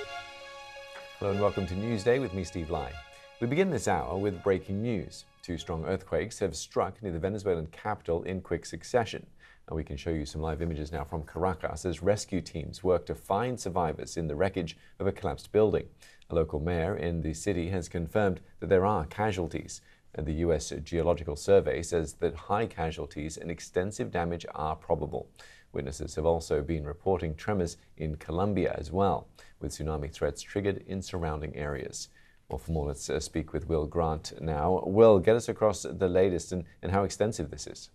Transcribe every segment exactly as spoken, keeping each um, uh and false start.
Hello and welcome to Newsday with me, Steve Lai. We begin this hour with breaking news. Two strong earthquakes have struck near the Venezuelan capital in quick succession. Now we can show you some live images now from Caracas as rescue teams work to find survivors in the wreckage of a collapsed building. A local mayor in the city has confirmed that there are casualties. And the U S Geological Survey says that high casualties and extensive damage are probable. Witnesses have also been reporting tremors in Colombia as well, with tsunami threats triggered in surrounding areas. Well, for more, let's uh, speak with Will Grant now. Will, get us across the latest and, and how extensive this is.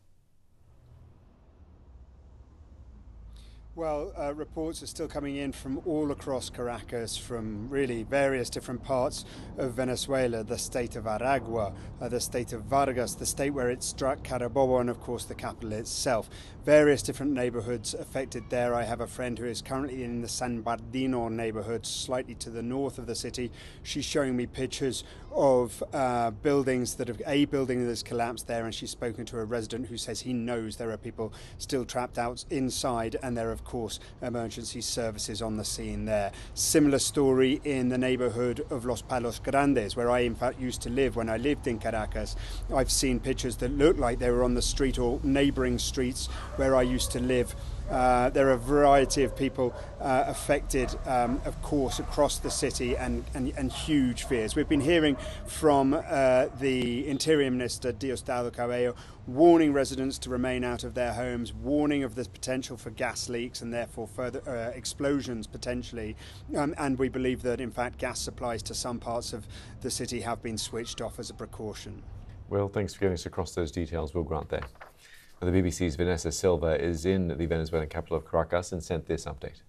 Well, uh, reports are still coming in from all across Caracas, from really various different parts of Venezuela, the state of Aragua, uh, the state of Vargas, the state where it struck, Carabobo, and of course the capital itself. Various different neighborhoods affected there. I have a friend who is currently in the San Bernardino neighborhood, slightly to the north of the city. She's showing me pictures of uh, buildings that have, a building that has collapsed there, and she's spoken to a resident who says he knows there are people still trapped out inside, and there are of course emergency services on the scene there. Similar story in the neighborhood of Los Palos Grandes, where I in fact used to live when I lived in Caracas. I've seen pictures that look like they were on the street or neighboring streets where I used to live. Uh, there are a variety of people uh, affected, um, of course, across the city, and, and, and huge fears. We've been hearing from uh, the Interior Minister, Diosdado Cabello, warning residents to remain out of their homes, warning of the potential for gas leaks and therefore further uh, explosions potentially. Um, and we believe that, in fact, gas supplies to some parts of the city have been switched off as a precaution. Well, thanks for getting us across those details, Will Grant there. The B B C's Vanessa Silva is in the Venezuelan capital of Caracas and sent this update.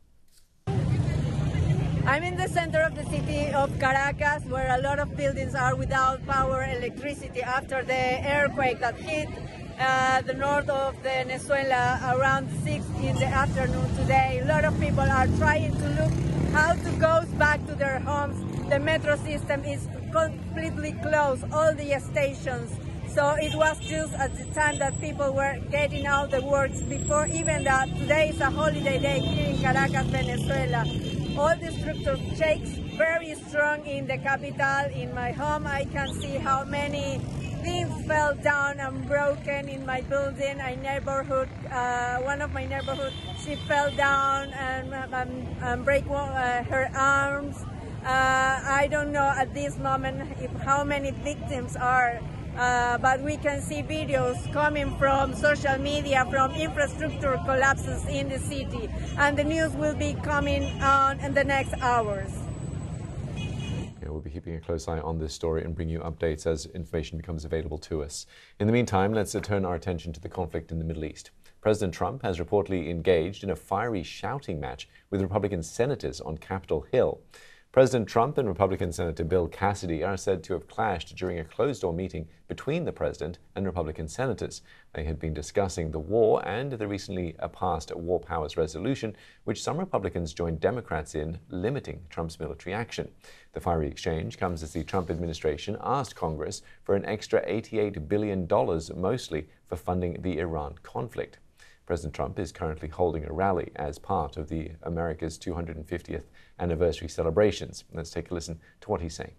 I'm in the center of the city of Caracas, where a lot of buildings are without power, electricity after the earthquake that hit uh, the north of Venezuela around six in the afternoon today. A lot of people are trying to look how to go back to their homes. The metro system is completely closed, all the stations. So it was just at the time that people were getting out the works before even that. Today is a holiday day here in Caracas, Venezuela. All the structure shakes very strong in the capital. In my home, I can see how many things fell down and broken in my building. A neighborhood, uh, one of my neighborhood, she fell down and, and, and break uh, her arms. Uh, I don't know at this moment if how many victims are. Uh, but we can see videos coming from social media, from infrastructure collapses in the city, and the news will be coming on in the next hours. Yeah, we'll be keeping a close eye on this story and bring you updates as information becomes available to us. In the meantime, let's uh, turn our attention to the conflict in the Middle East. President Trump has reportedly engaged in a fiery shouting match with Republican senators on Capitol Hill. President Trump and Republican Senator Bill Cassidy are said to have clashed during a closed-door meeting between the president and Republican senators. They had been discussing the war and the recently passed War Powers Resolution, which some Republicans joined Democrats in limiting Trump's military action. The fiery exchange comes as the Trump administration asked Congress for an extra eighty-eight billion dollars, mostly for funding the Iran conflict. President Trump is currently holding a rally as part of the America's two hundred fiftieth anniversary celebrations. Let's take a listen to what he's saying.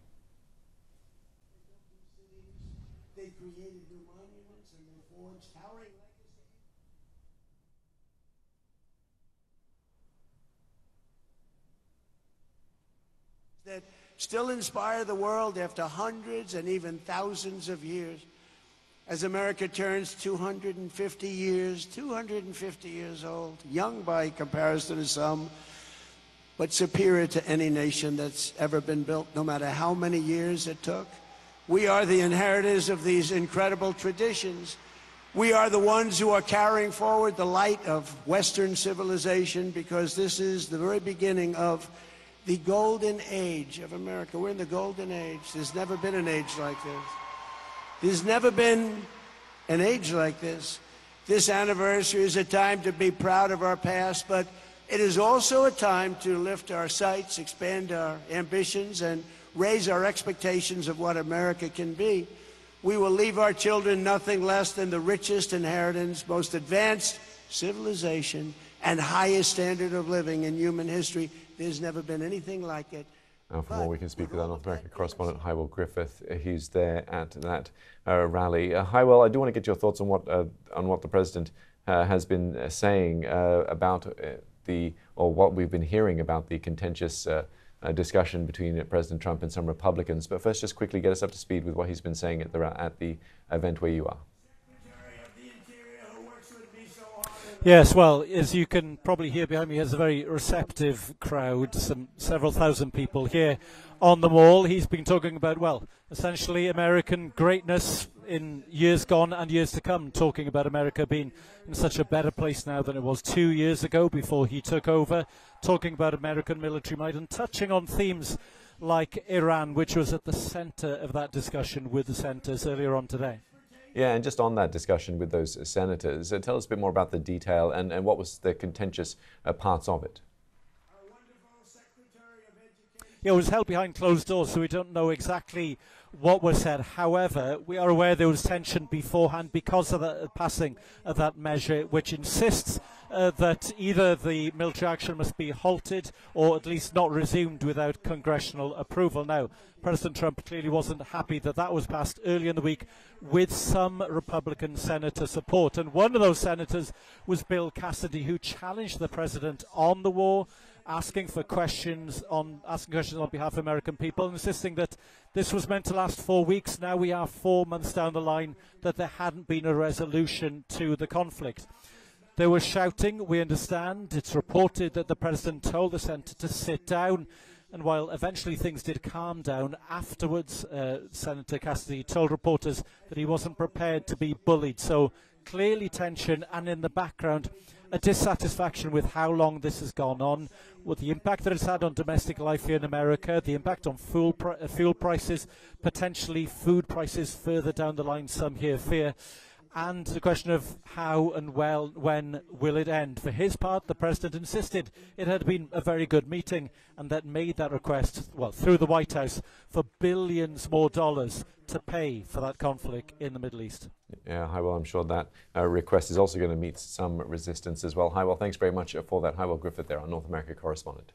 They created new monuments and they forged towering legacy. That still inspire the world after hundreds and even thousands of years. As America turns two hundred fifty years, two hundred fifty years old, young by comparison to some, but superior to any nation that's ever been built, no matter how many years it took. We are the inheritors of these incredible traditions. We are the ones who are carrying forward the light of Western civilization, because this is the very beginning of the golden age of America. We're in the golden age. There's never been an age like this. There's never been an age like this. This anniversary is a time to be proud of our past, but it is also a time to lift our sights, expand our ambitions, and raise our expectations of what America can be. We will leave our children nothing less than the richest inheritance, most advanced civilization and highest standard of living in human history. There's never been anything like it. Now, for more, we can speak with our North America correspondent, Hywell Griffith. He's there at that uh, rally. Uh, Hywell, I do want to get your thoughts on what uh, on what the president uh, has been uh, saying uh, about uh, the, or what we've been hearing about the contentious uh, uh, discussion between President Trump and some Republicans. But first, just quickly get us up to speed with what he's been saying at the at the event where you are. Yes, well, as you can probably hear behind me, he has a very receptive crowd, some several thousand people here on the Mall. He's been talking about, well, essentially American greatness in years gone and years to come, talking about America being in such a better place now than it was two years ago before he took over, talking about American military might and touching on themes like Iran, which was at the center of that discussion with the senators earlier on today. Yeah, and just on that discussion with those senators, uh, tell us a bit more about the detail and, and what was the contentious uh, parts of it. Yeah, it was held behind closed doors, so we don't know exactly what was said. However, we are aware there was tension beforehand because of the passing of that measure, which insists uh, that either the military action must be halted or at least not resumed without congressional approval. Now, President Trump clearly wasn't happy that that was passed early in the week with some Republican senator support. And one of those senators was Bill Cassidy, who challenged the president on the war, asking for questions on asking questions on behalf of American people, insisting that this was meant to last four weeks. Now we are four months down the line that there hadn't been a resolution to the conflict. They were shouting, we understand. It's reported that the president told the senator to sit down. And while eventually things did calm down, afterwards uh, Senator Cassidy told reporters that he wasn't prepared to be bullied. So clearly tension, and in the background a dissatisfaction with how long this has gone on, with the impact that it's had on domestic life here in America, the impact on fuel, pr uh, fuel prices, potentially food prices further down the line, some here fear, and the question of how and well, when will it end. For his part, the president insisted it had been a very good meeting and that made that request, well, through the White House, for billions more dollars to pay for that conflict in the Middle East. Yeah, Hywell, I'm sure that uh, request is also going to meet some resistance as well. Hywell, thanks very much for that. Hywell Griffith there, our North America correspondent.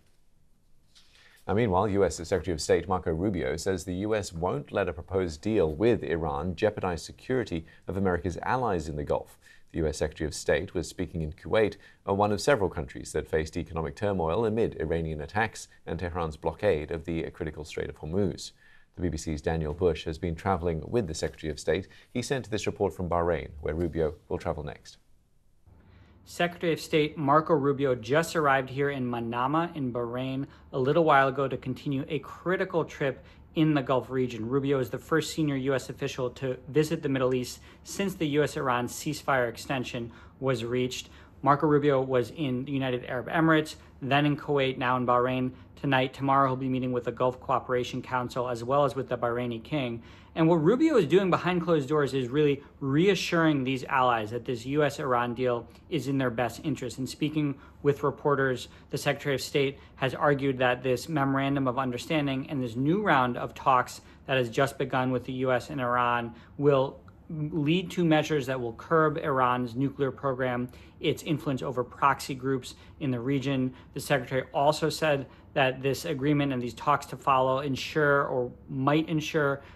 Now, meanwhile, U S Secretary of State Marco Rubio says the U S won't let a proposed deal with Iran jeopardize security of America's allies in the Gulf. The U S Secretary of State was speaking in Kuwait, one of several countries that faced economic turmoil amid Iranian attacks and Tehran's blockade of the critical Strait of Hormuz. The B B C's Daniel Bush has been traveling with the Secretary of State. He sent this report from Bahrain, where Rubio will travel next. Secretary of State Marco Rubio just arrived here in Manama in Bahrain a little while ago to continue a critical trip in the Gulf region. Rubio is the first senior U S official to visit the Middle East since the U S Iran ceasefire extension was reached. Marco Rubio was in the United Arab Emirates, then in Kuwait, now in Bahrain. Tonight, tomorrow, he'll be meeting with the Gulf Cooperation Council as well as with the Bahraini king. And what Rubio is doing behind closed doors is really reassuring these allies that this U S Iran deal is in their best interest. And speaking with reporters, the Secretary of State has argued that this memorandum of understanding and this new round of talks that has just begun with the U S and Iran will lead to measures that will curb Iran's nuclear program, its influence over proxy groups in the region. The Secretary also said that this agreement and these talks to follow ensure or might ensure